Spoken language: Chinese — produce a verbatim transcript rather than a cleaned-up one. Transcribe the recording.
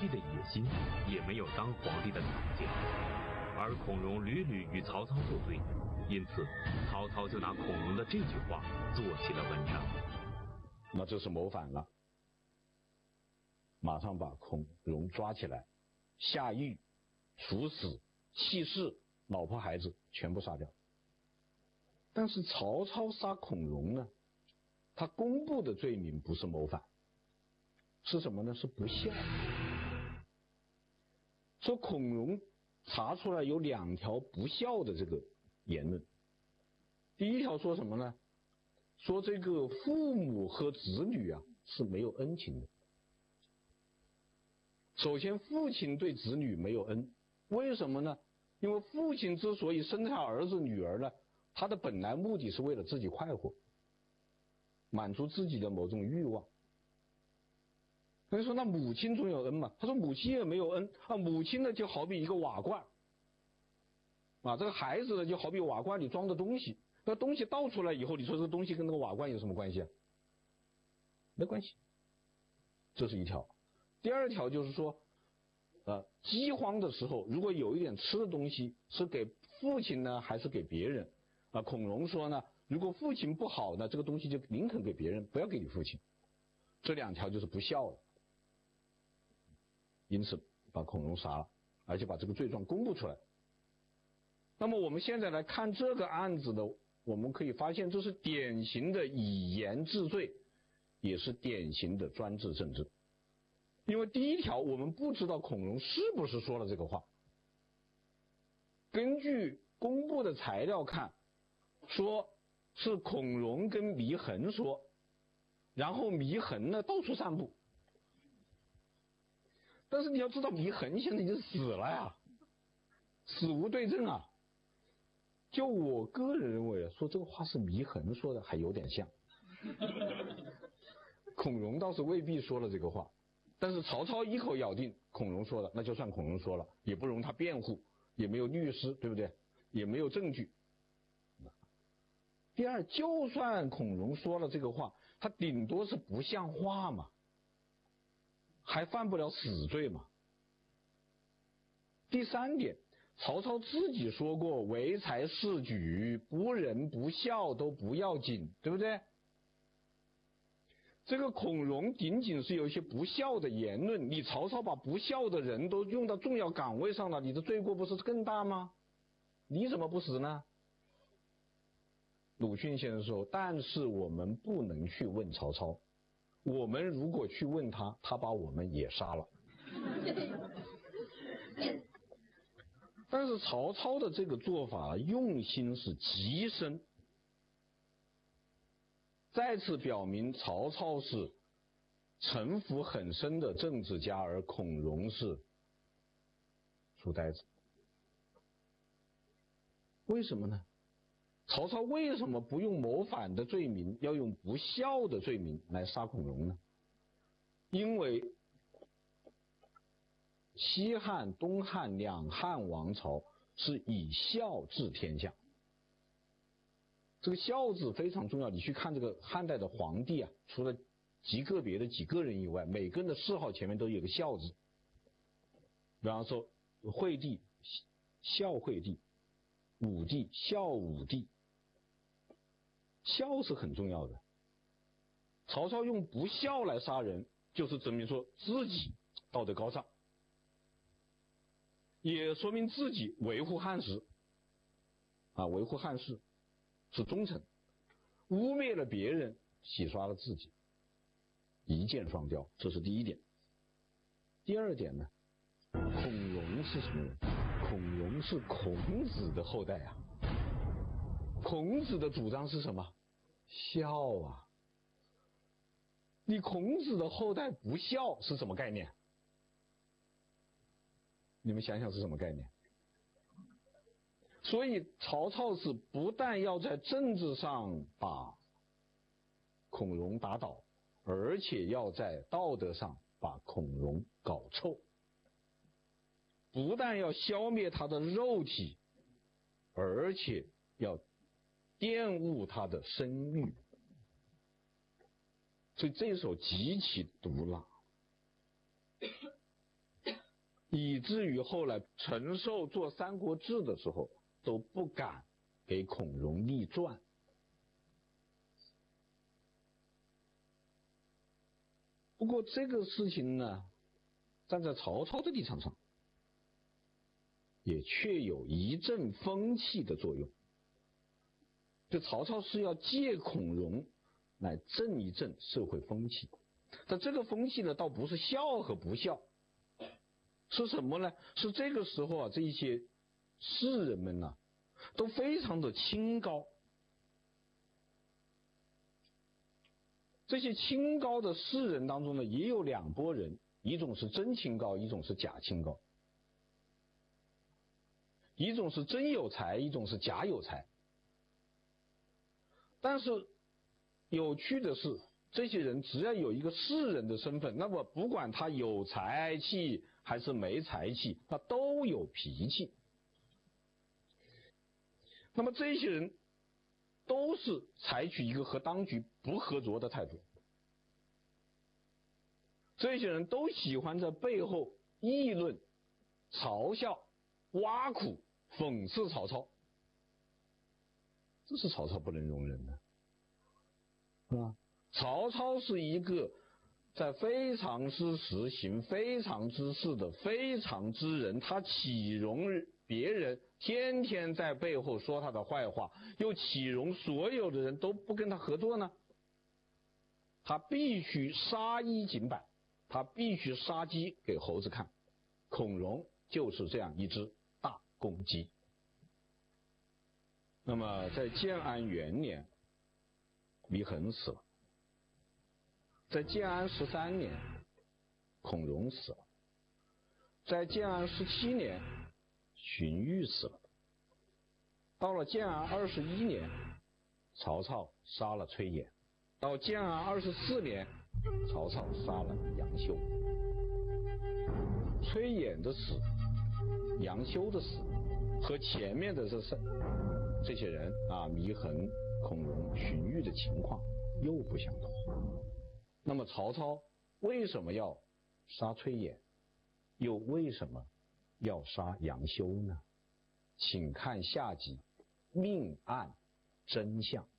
帝的野心，也没有当皇帝的条件。而孔融屡屡与曹操作对，因此曹操就拿孔融的这句话做起了文章。 那这是谋反了，马上把孔融抓起来，下狱、处死、弃市，老婆孩子全部杀掉。但是曹操杀孔融呢，他公布的罪名不是谋反，是什么呢？是不孝。说孔融查出来有两条不孝的这个言论。第一条说什么呢？说这个父母和子女啊是没有恩情的。首先，父亲对子女没有恩，为什么呢？因为父亲之所以生下儿子女儿呢，他的本来目的是为了自己快活，满足自己的某种欲望。所以说，那母亲总有恩嘛？他说母亲也没有恩啊，母亲呢就好比一个瓦罐啊，这个孩子呢就好比瓦罐里装的东西，那东西倒出来以后，你说这个东西跟那个瓦罐有什么关系啊？没关系。这是一条。第二条就是说，呃，饥荒的时候，如果有一点吃的东西，是给父亲呢，还是给别人？啊，孔融说呢，如果父亲不好呢，这个东西就宁肯给别人，不要给你父亲。这两条就是不孝了。因此把孔融杀了，而且把这个罪状公布出来。那么我们现在来看这个案子的，我们可以发现这是典型的以言治罪，也是典型的专制政治。因为第一条，我们不知道孔融是不是说了这个话。根据公布的材料看，说是孔融跟祢衡说，然后祢衡呢到处散布。但是你要知道，祢衡现在已经死了呀，死无对证啊。就我个人认为，说这个话是祢衡说的，还有点像。孔融倒是未必说了这个话，但是曹操一口咬定孔融说的，那就算孔融说了，也不容他辩护，也没有律师，对不对？也没有证据。第二，就算孔融说了这个话，他顶多是不像话嘛，还犯不了死罪嘛。第三点，曹操自己说过，唯才是举，不仁不孝都不要紧，对不对？这个孔融仅仅是有一些不孝的言论，你曹操把不孝的人都用到重要岗位上了，你的罪过不是更大吗？你怎么不死呢？鲁迅先生说，但是我们不能去问曹操，我们如果去问他，他把我们也杀了。但是曹操的这个做法用心是极深，再次表明曹操是城府很深的政治家，而孔融是书呆子。为什么呢？曹操为什么不用谋反的罪名，要用不孝的罪名来杀孔融呢？因为西汉、东汉两汉王朝是以孝治天下，这个孝字非常重要。你去看这个汉代的皇帝啊，除了极个别的几个人以外，每个人的谥号前面都有个孝字。比方说惠帝孝惠帝，武帝孝武帝，孝是很重要的。曹操用不孝来杀人，就是证明说自己道德高尚，也说明自己维护汉室啊，维护汉室是忠诚，污蔑了别人，洗刷了自己，一箭双雕，这是第一点。第二点呢，孔融是什么人？孔融是孔子的后代啊。孔子的主张是什么？孝啊。你孔子的后代不孝是什么概念？你们想想是什么概念？所以曹操是不但要在政治上把孔融打倒，而且要在道德上把孔融搞臭。不但要消灭他的肉体，而且要玷污他的声誉。所以这一手极其毒辣。 以至于后来陈寿做《三国志》的时候都不敢给孔融立传。不过这个事情呢，站在曹操的立场上，也确有一阵风气的作用。就曹操是要借孔融来振一振社会风气，但这个风气呢，倒不是孝和不孝，是什么呢？是这个时候啊，这一些士人们呢、啊，都非常的清高。这些清高的士人当中呢，也有两拨人，一种是真清高，一种是假清高。一种是真有才，一种是假有才。但是有趣的是，这些人只要有一个士人的身份，那么不管他有才气还是没才气，他都有脾气。那么这些人都是采取一个和当局不合作的态度，这些人都喜欢在背后议论、嘲笑、挖苦、讽刺曹操，这是曹操不能容忍的，是吧？曹操是一个在非常之时行非常之事的非常之人，他岂容别人天天在背后说他的坏话，又岂容所有的人都不跟他合作呢？他必须杀一儆百，他必须杀鸡给猴子看。孔融就是这样一只大公鸡。那么在建安元年，祢衡死了；在建安十三年，孔融死了；在建安十七年，荀彧死了；到了建安二十一年，曹操杀了崔琰；到建安二十四年，曹操杀了杨修。崔琰的死，杨修的死，和前面的这三这些人啊，祢衡、孔融、荀彧的情况又不相同。那么曹操为什么要杀崔琰，又为什么要杀杨修呢？请看下集命案真相。